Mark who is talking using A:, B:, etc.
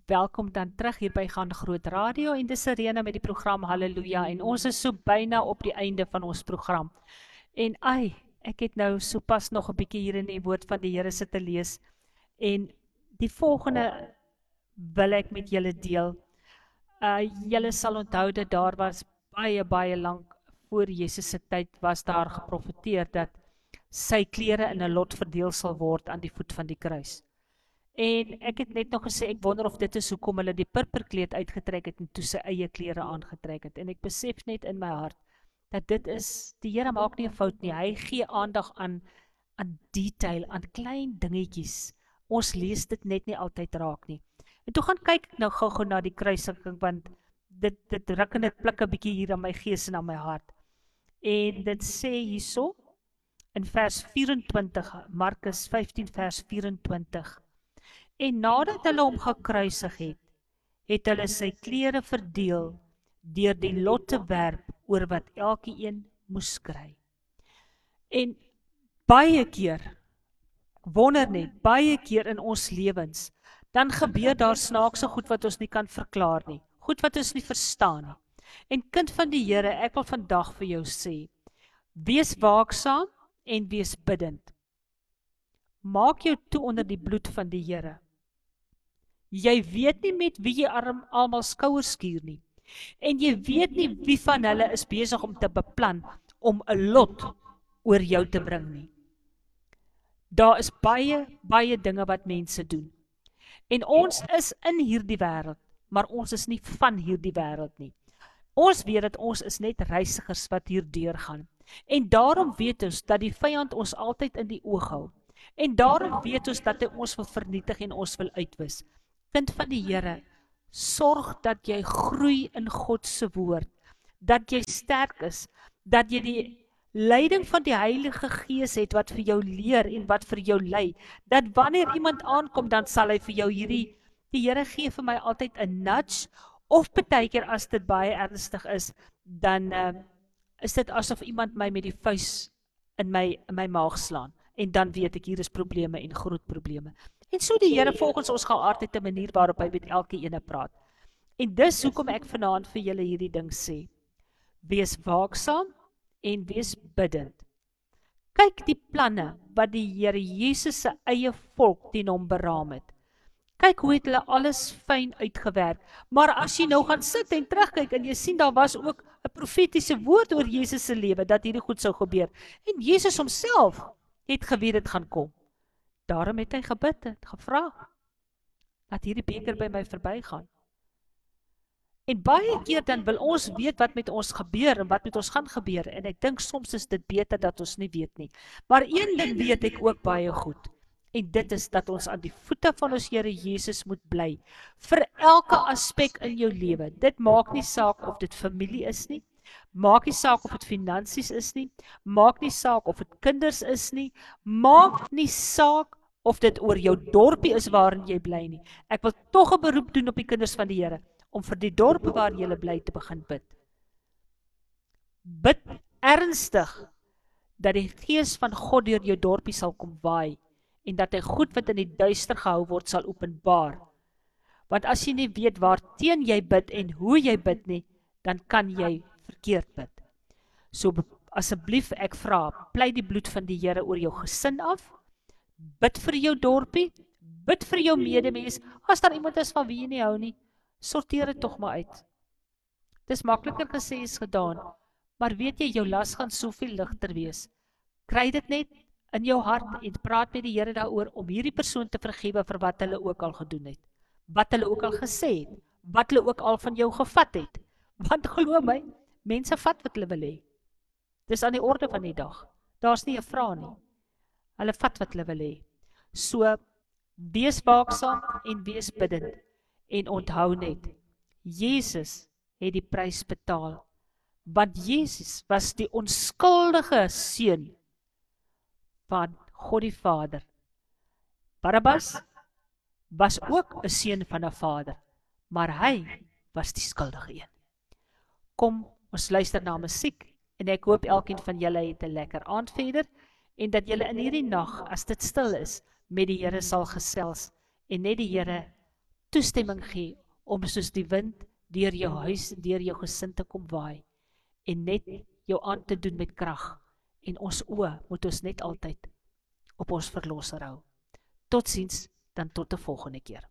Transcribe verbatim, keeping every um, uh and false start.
A: Welkom dan terug hier by Gaan Groot Radio en dis Serena met die program Halleluja en ons is so byna op die einde van ons program. En ai, ek het nou so pas nog 'n bietjie hier in die woord van die Here sit te lees en die volgende wil ek met julle deel. Uh, julle sal onthou dat daar was baie baie lank voor Jesus se tyd was daar geprofeteer dat sy klere in 'n lot verdeel sal word aan die voet van die kruis. En ek het net nog gesê, ek wonder of dit is hoekom hulle die purperkleed uitgetrek het en toe sy eie klere aangetrek het. En ek besef net in my hart, dat dit is, die Here maak nie 'n fout nie, hy gee aandag aan, aan detail, aan klein dingetjies. Ons lees dit net nie altyd raak nie. En toe gaan kyk ek nou gou-gou na die kruisiging, want dit, dit ruk en dit plik 'n bietjie hier aan my gees en aan my hart. En dit sê hierso, in vers vyf-en-twintig, Markus vyftien vers vyf-en-twintig, en nadat hulle hom gekruisig het, het hulle sy klere verdeel, deur die lot te werp, oor wat elkeen moes kry. En baie keer, wonder net, baie keer in ons lewens, dan gebeur daar snaakse goed wat ons nie kan verklaar nie, goed wat ons nie verstaan nie. En kind van die Here, ek wil vandag vir jou sê, wees waaksaam en wees bidend. Maak jou toe onder die bloed van die Here. Jy weet nie met wie jy arm almal skouers skuur nie. En jy weet nie wie van hulle is besig om te beplan om 'n lot oor jou te bring nie. Daar is baie, baie dinge wat mense doen. En ons is in hierdie wêreld, maar ons is nie van hierdie wêreld nie. Ons weet dat ons is net reisigers wat hier deurgaan. En daarom weet ons dat die vyand ons altyd in die oog hou. En daarom weet ons dat hy ons wil vernietig en ons wil uitwis. Kind van die Here, sorg dat jy groei in God se woord, dat jy sterk is, dat jy die leiding van die Heilige Gees het wat vir jou leer en wat vir jou lei, dat wanneer iemand aankom, dan sal hy vir jou hierdie, die Here gee vir my altyd 'n nudge, of partykeer as dit baie ernstig is, dan uh, is dit asof iemand my met die vuis in my, in my maag slaan, en dan weet ek, hier is probleme en groot probleme. En so die Here volgens ons geaardheid 'n manier waarop hy met elke ene praat. En dis hoekom ek vanaand vir julle hierdie ding sê. Wees waaksaam en wees bidend. Kyk die planne wat die Here Jesus se eie volk teen hom beraam het. Kyk hoe het hulle alles fyn uitgewerk. Maar as jy nou gaan sit en terugkyk en jy sien daar was ook 'n profetiese woord oor Jesus se lewe dat hierdie goed sou gebeur. En Jesus homself het geweet dit gaan kom. Daarom het hy gebid en gevra, dat hierdie beker by my verbygaan. En baie keer dan wil ons weet wat met ons gebeur en wat met ons gaan gebeur. En ek dink soms is dit beter dat ons nie weet nie. Maar een ding weet ek ook baie goed. En dit is dat ons aan die voete van ons Here Jesus moet bly. Vir elke aspek in jou lewe. Dit maak nie saak of dit familie is nie. Maak nie saak of dit finansies is nie. Maak nie saak of dit kinders is nie. Maak nie saak of dit oor jou dorpie is waarin jy bly nie. Ek wil tog 'n beroep doen op die kinders van die Here, om vir die dorp waar jy bly te begin bid. Bid ernstig, dat die Gees van God deur jou dorpie sal kom waai, en dat hy goed wat in die duister gehou word sal openbaar. Want as jy nie weet waarteen jy bid en hoe jy bid nie, dan kan jy verkeerd bid. So asseblief ek vra, pleit die bloed van die Here oor jou gesin af, bid vir jou dorpie, bid vir jou medemens, as daar iemand is van wie jy nie hou nie, sorteer dit tog maar uit. Dis makliker gesê as gedaan, maar weet jy, jou las gaan soveel ligter wees. Kry dit net in jou hart en praat met die Here daaroor om hierdie persoon te vergewe vir wat hulle ook al gedoen het, wat hulle ook al gesê het, wat hulle ook al van jou gevat het. Want glo my, mense vat wat hulle wil hê. Dis aan die orde van die dag. Daar's nie 'n vraag nie. Hulle vat wat hulle wil hê. So, wees waaksaam en wees bidend. En onthou net, Jesus het die prys betaal. Want Jesus was die onskuldige seun van God die Vader. Barabbas was ook 'n seun van 'n vader, maar hy was die skuldige een. Kom, ons luister na musiek, en ek hoop elkeen van julle het 'n lekker aand verder, en dat julle in hierdie nag, as dit stil is, met die Here sal gesels, en net die Here toestemming gee om soos die wind deur jou huis en deur jou gesin te kom waai en net jou aan te doen met krag. En ons oë moet ons net altyd op ons verlosser hou. Totsiens, dan tot 'n volgende keer.